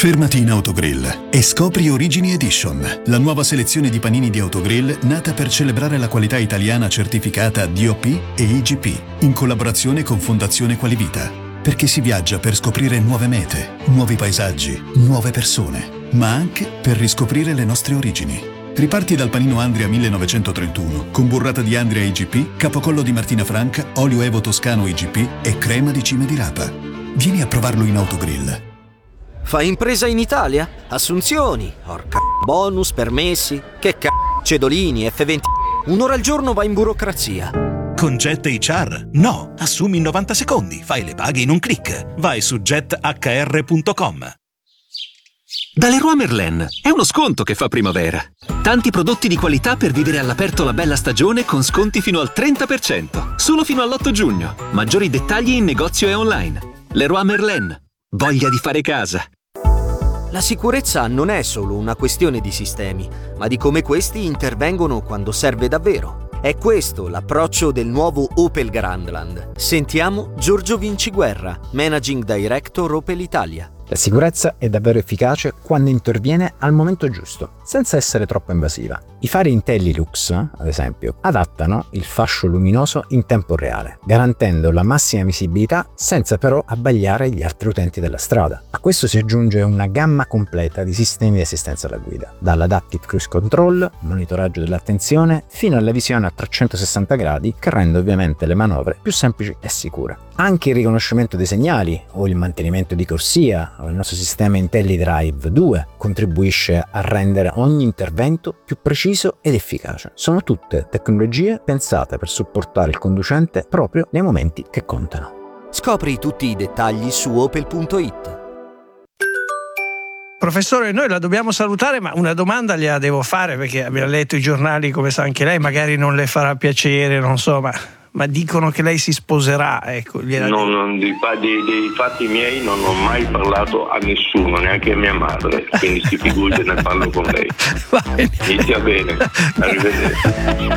Fermati in Autogrill e scopri Origini Edition, la nuova selezione di panini di Autogrill nata per celebrare la qualità italiana certificata DOP e IGP, in collaborazione con Fondazione Qualivita. Perché si viaggia per scoprire nuove mete, nuovi paesaggi, nuove persone, ma anche per riscoprire le nostre origini. Riparti dal panino Andria 1931, con burrata di Andria IGP, capocollo di Martina Franca, olio Evo Toscano IGP e crema di cime di rapa. Vieni a provarlo in Autogrill. Fai impresa in Italia? Assunzioni, bonus, permessi, cedolini, F20. Un'ora al giorno vai in burocrazia. Con Jet HR? No, assumi in 90 secondi, fai le paghe in un click. Vai su jethr.com. Da Leroy Merlin è uno sconto che fa primavera. Tanti prodotti di qualità per vivere all'aperto la bella stagione con sconti fino al 30%, solo fino all'8 giugno. Maggiori dettagli in negozio e online. Leroy Merlin. Voglia di fare casa. La sicurezza non è solo una questione di sistemi, ma di come questi intervengono quando serve davvero. È questo l'approccio del nuovo Opel Grandland. Sentiamo Giorgio Vinciguerra, Managing Director Opel Italia. La sicurezza è davvero efficace quando interviene al momento giusto, senza essere troppo invasiva. I fari IntelliLux, ad esempio, adattano il fascio luminoso in tempo reale, garantendo la massima visibilità senza però abbagliare gli altri utenti della strada. A questo si aggiunge una gamma completa di sistemi di assistenza alla guida, dall'Adaptive Cruise Control, monitoraggio dell'attenzione, fino alla visione a 360 gradi che rende ovviamente le manovre più semplici e sicure. Anche il riconoscimento dei segnali o il mantenimento di corsia o il nostro sistema IntelliDrive 2 contribuisce a rendere ogni intervento più preciso ed efficace. Sono tutte tecnologie pensate per supportare il conducente proprio nei momenti che contano. Scopri tutti i dettagli su opel.it. Professore, noi la dobbiamo salutare, ma una domanda gliela devo fare perché abbiamo letto i giornali, come sa anche lei, magari non le farà piacere, non so, ma dicono che lei si sposerà, ecco. Dei fatti miei non ho mai parlato a nessuno, neanche a mia madre, quindi si figuri, ne parlo con lei. Inizia bene, arrivederci.